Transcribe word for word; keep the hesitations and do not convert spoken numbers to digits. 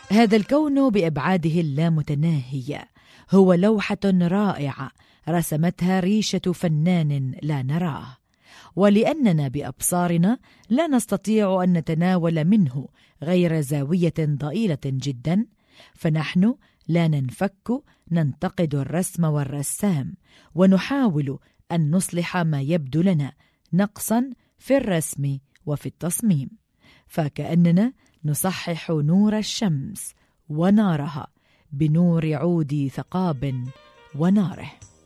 هذا الكون بأبعاده اللامتناهية هو لوحة رائعة رسمتها ريشة فنان لا نراه، ولأننا بأبصارنا لا نستطيع أن نتناول منه غير زاوية ضئيلة جدا، فنحن لا ننفك ننتقد الرسم والرسام ونحاول أن نصلح ما يبدو لنا نقصا في الرسم وفي التصميم، فكأننا نصحح نور الشمس ونارها بنور عود ثقاب وناره.